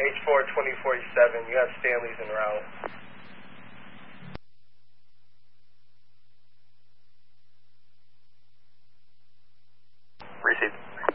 H4 2047, you have Stanley's en route. Received.